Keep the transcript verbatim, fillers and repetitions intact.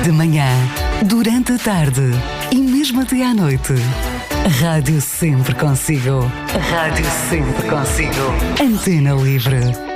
De manhã, durante a tarde e mesmo até à noite. Rádio sempre consigo. Rádio sempre consigo. Antena Livre.